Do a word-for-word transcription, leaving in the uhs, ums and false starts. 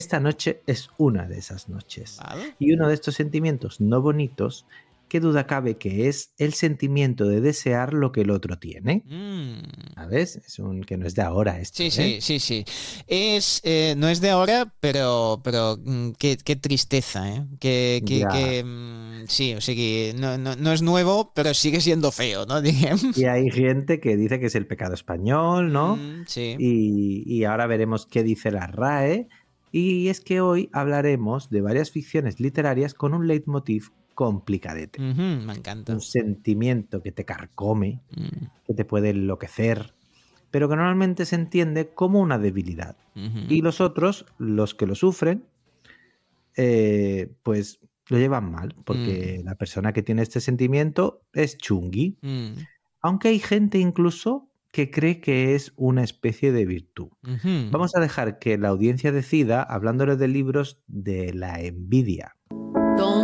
Esta noche es una de esas noches. Vale. Y uno de estos sentimientos no bonitos, qué duda cabe que es el sentimiento de desear lo que el otro tiene. Mm. ¿Sabes? Es un que no es de ahora esto, Sí, ¿eh? sí, sí, sí. Es, eh, no es de ahora, pero, pero mm, qué, qué tristeza, ¿eh? Que, que, Ya. que, mm, sí, o sea que no, no, no es nuevo, pero sigue siendo feo, ¿no? Digamos. Y hay gente que dice que es el pecado español, ¿no? Mm, sí. Y, y ahora veremos qué dice la R A E. Y es que hoy hablaremos de varias ficciones literarias con un leitmotiv complicadete. Ujú, me Un encanta. sentimiento que te carcome, Mm, que te puede enloquecer, pero que normalmente se entiende como una debilidad. ujú, Y los otros, los que lo sufren, eh, pues lo llevan mal, mm, porque la persona que tiene este sentimiento es chungui. mm, Aunque hay gente incluso que cree que es una especie de virtud. ujú. Vamos a dejar que la audiencia decida, hablándole de libros de la envidia.